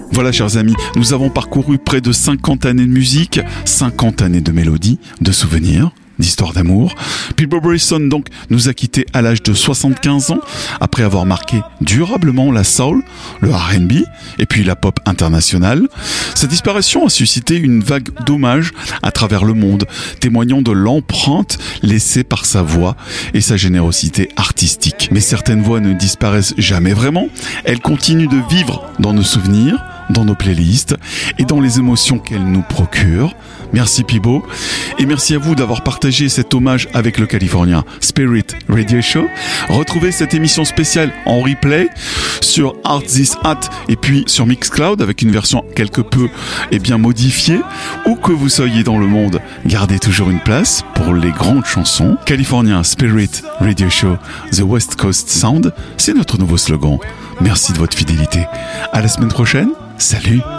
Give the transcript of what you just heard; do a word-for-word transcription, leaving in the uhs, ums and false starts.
Voilà, chers amis, nous avons parcouru près de cinquante années de musique, cinquante années de mélodies, de souvenirs, d'histoires d'amour. Peabo Bryson donc nous a quittés à l'âge de soixante-quinze ans, après avoir marqué durablement la soul, le R and B et puis la pop internationale. Sa disparition a suscité une vague d'hommages à travers le monde, témoignant de l'empreinte laissée par sa voix et sa générosité artistique. Mais certaines voix ne disparaissent jamais vraiment, elles continuent de vivre dans nos souvenirs, dans nos playlists et dans les émotions qu'elles nous procurent. Merci Peabo, et merci à vous d'avoir partagé cet hommage avec le Californien Spirit Radio Show. Retrouvez cette émission spéciale en replay sur Art This Hat et puis sur Mixcloud avec une version quelque peu eh bien modifiée. Où que vous soyez dans le monde, gardez toujours une place pour les grandes chansons. Californien Spirit Radio Show, The West Coast Sound, c'est notre nouveau slogan. Merci de votre fidélité. À la semaine prochaine. Salut!